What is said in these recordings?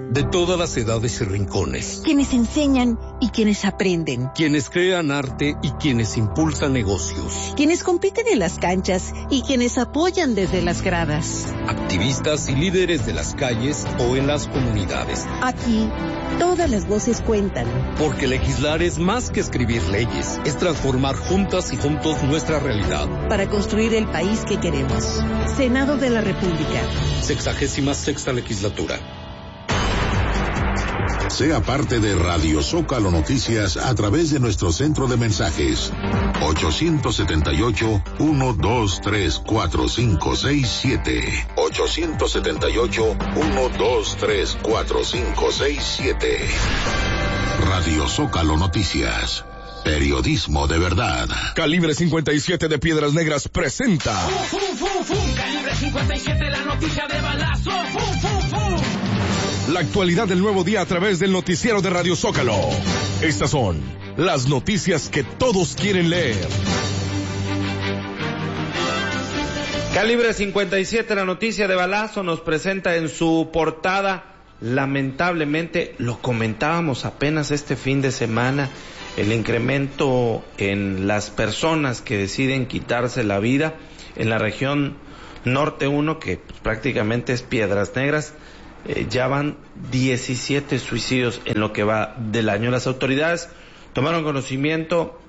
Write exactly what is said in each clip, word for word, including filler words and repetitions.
de todas las edades y rincones. Quienes enseñan y quienes aprenden. Quienes crean arte y quienes impulsan negocios. Quienes compiten en las canchas y quienes apoyan desde las gradas. Activistas y líderes de las calles o en las comunidades. Aquí, todas las voces cuentan. Porque legislar es más que escribir leyes, es transformar juntas y juntos nuestra realidad. Para construir el país que queremos. Senado de la República. Sexagésima sexta legislatura. Sea parte de Radio Zócalo Noticias a través de nuestro centro de mensajes ocho siete ocho, uno dos tres, cuatro cinco seis siete. ocho siete ocho, uno dos tres, cuatro cinco seis siete. Radio Zócalo Noticias. Periodismo de verdad. Calibre cincuenta y siete de Piedras Negras presenta. ¡Fum, fum, fum, fum! Calibre cincuenta y siete, la noticia de balazo. ¡Fum, fum, fum! La actualidad del nuevo día a través del noticiero de Radio Zócalo. Estas son las noticias que todos quieren leer. Calibre cincuenta y siete, la noticia de balazo, nos presenta en su portada, lamentablemente, lo comentábamos apenas este fin de semana, el incremento en las personas que deciden quitarse la vida en la región Norte uno, que prácticamente es Piedras Negras. Eh, ya van diecisiete suicidios en lo que va del año. Las autoridades tomaron conocimiento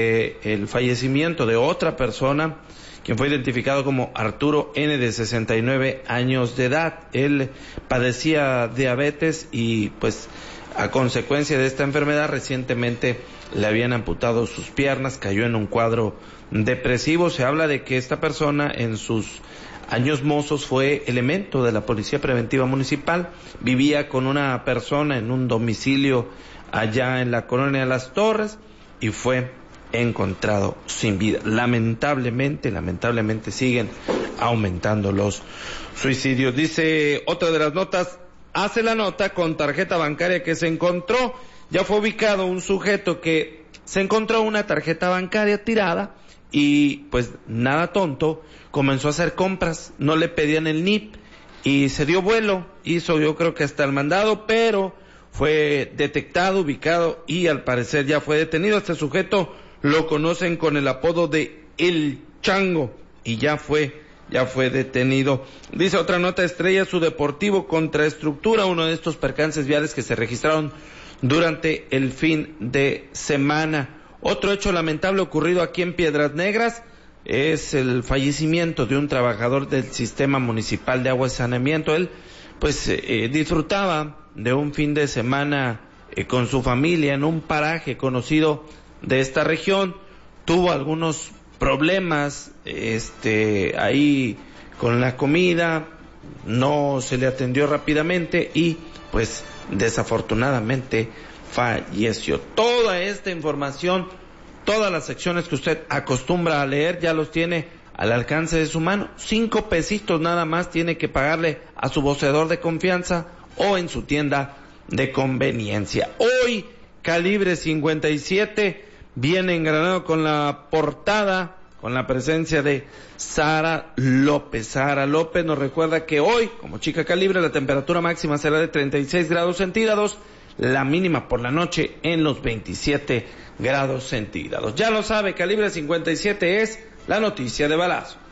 del fallecimiento de otra persona, quien fue identificado como Arturo N., de sesenta y nueve años de edad. Él padecía diabetes y pues a consecuencia de esta enfermedad recientemente le habían amputado sus piernas, cayó en un cuadro depresivo. Se habla de que esta persona en sus años mozos fue elemento de la Policía Preventiva Municipal, vivía con una persona en un domicilio allá en la colonia de Las Torres y fue encontrado sin vida. Lamentablemente, lamentablemente siguen aumentando los suicidios. Dice otra de las notas, hace la nota con tarjeta bancaria que se encontró. Ya fue ubicado un sujeto que se encontró una tarjeta bancaria tirada y pues nada tonto, comenzó a hacer compras, no le pedían el N I P y se dio vuelo, hizo yo creo que hasta el mandado, pero fue detectado, ubicado y al parecer ya fue detenido. Este sujeto lo conocen con el apodo de El Chango y ya fue, ya fue detenido. Dice otra nota, estrella su Deportivo contra estructura, uno de estos percances viales que se registraron durante el fin de semana. Otro hecho lamentable ocurrido aquí en Piedras Negras es el fallecimiento de un trabajador del Sistema Municipal de Agua y Saneamiento. Él pues eh, disfrutaba de un fin de semana eh, con su familia en un paraje conocido de esta región. Tuvo algunos problemas este ahí con la comida, no se le atendió rápidamente y pues desafortunadamente falleció. Toda esta información, todas las secciones que usted acostumbra a leer, ya los tiene al alcance de su mano. Cinco pesitos nada más tiene que pagarle a su voceador de confianza o en su tienda de conveniencia. Hoy, Calibre cincuenta y siete viene engranado con la portada, con la presencia de Sara López. Sara López nos recuerda que hoy, como chica Calibre, la temperatura máxima será de treinta y seis grados centígrados, la mínima por la noche en los veintisiete grados centígrados. Ya lo sabe, Calibre cincuenta y siete es la noticia de balazo.